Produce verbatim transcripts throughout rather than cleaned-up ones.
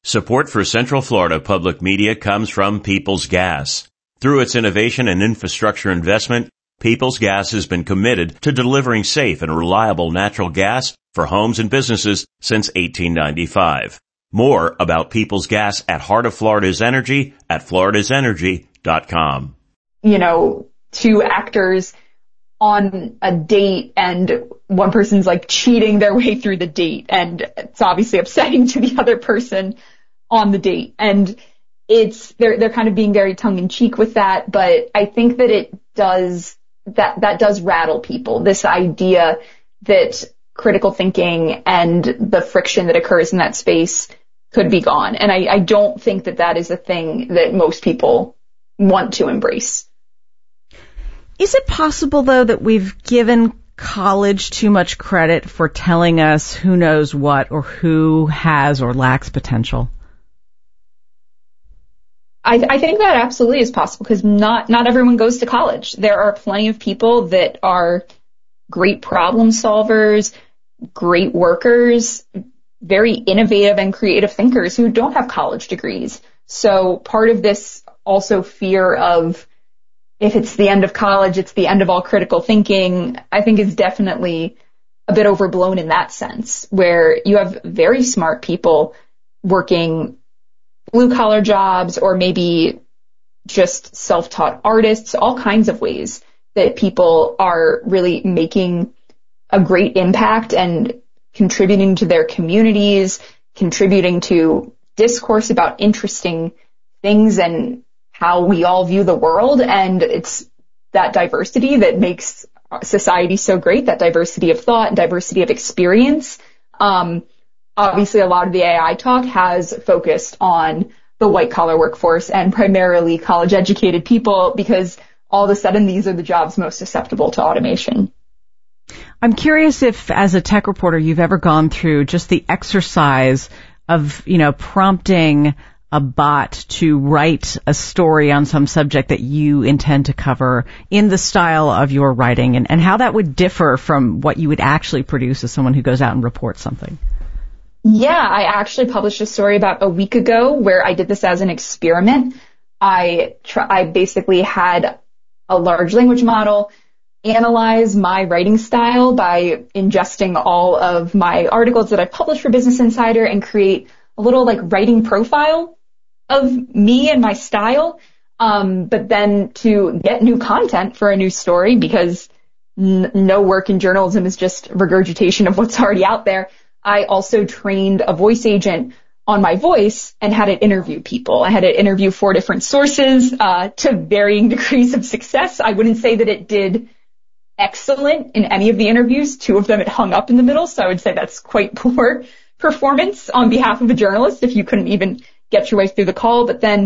Support for Central Florida Public Media comes from Peoples Gas. Through its innovation and infrastructure investment, Peoples Gas has been committed to delivering safe and reliable natural gas for homes and businesses since eighteen ninety-five. More about Peoples Gas at Heart of Florida's Energy at floridas energy dot com. You know, two actors on a date and one person's like cheating their way through the date, and it's obviously upsetting to the other person on the date. And it's, they're, they're kind of being very tongue in cheek with that, but I think that it does, that, that does rattle people. This idea that critical thinking and the friction that occurs in that space could be gone. And I, I don't think that that is a thing that most people want to embrace. Is it possible, though, that we've given college too much credit for telling us who knows what or who has or lacks potential? I, I think that absolutely is possible, because not, not everyone goes to college. There are plenty of people that are great problem solvers, great workers, very innovative and creative thinkers who don't have college degrees. So part of this also fear of, if it's the end of college, it's the end of all critical thinking, I think is definitely a bit overblown in that sense, where you have very smart people working blue-collar jobs, or maybe just self-taught artists, all kinds of ways that people are really making a great impact and contributing to their communities, contributing to discourse about interesting things and how we all view the world. And it's that diversity that makes society so great, that diversity of thought and diversity of experience. Um, Obviously, a lot of the A I talk has focused on the white-collar workforce and primarily college-educated people, because all of a sudden these are the jobs most susceptible to automation. I'm curious if, as a tech reporter, you've ever gone through just the exercise of, you know, prompting a bot to write a story on some subject that you intend to cover in the style of your writing, and, and how that would differ from what you would actually produce as someone who goes out and reports something. Yeah, I actually published a story about a week ago where I did this as an experiment. I tr- I basically had a large language model analyze my writing style by ingesting all of my articles that I've published for Business Insider and create a little like writing profile of me and my style. Um, but then to get new content for a new story, because n- no work in journalism is just regurgitation of what's already out there, I also trained a voice agent on my voice and had it interview people. I had it interview four different sources uh, to varying degrees of success. I wouldn't say that it did excellent in any of the interviews. Two of them it hung up in the middle, so I would say that's quite poor performance on behalf of a journalist if you couldn't even get your way through the call. But then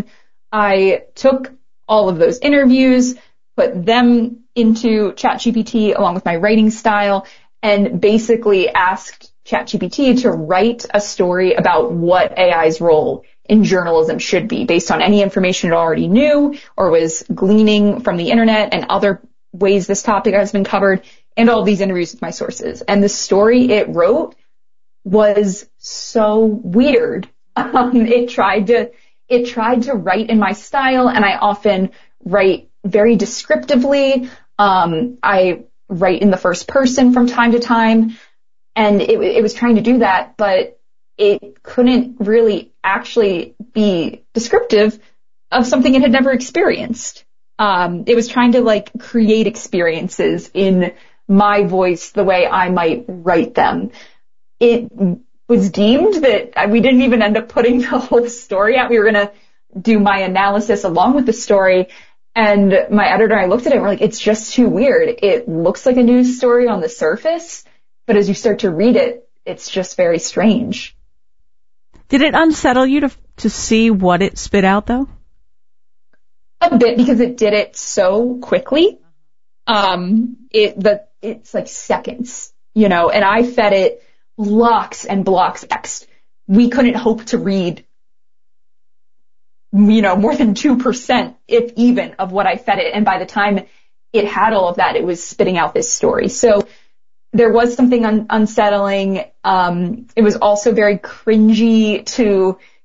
I took all of those interviews, put them into ChatGPT along with my writing style, and basically asked ChatGPT to write a story about what A I's role in journalism should be based on any information it already knew or was gleaning from the internet and other ways this topic has been covered, and all these interviews with my sources. And the story it wrote was so weird. Um, it tried to, it tried to write in my style, and I often write very descriptively. Um, I write in the first person from time to time. And it, it was trying to do that, but it couldn't really actually be descriptive of something it had never experienced. Um, it was trying to like create experiences in my voice the way I might write them. It was deemed that we didn't even end up putting the whole story out. We were going to do my analysis along with the story. And my editor and I looked at it and we're like, it's just too weird. It looks like a news story on the surface, but as you start to read it, it's just very strange. Did it unsettle you to to see what it spit out, though? A bit, because it did it so quickly. Um, it the it's like seconds, you know. And I fed it blocks and blocks of text. We couldn't hope to read, you know, more than two percent, if even, of what I fed it. And by the time it had all of that, it was spitting out this story. So there was something un- unsettling. Um, it was also very cringy to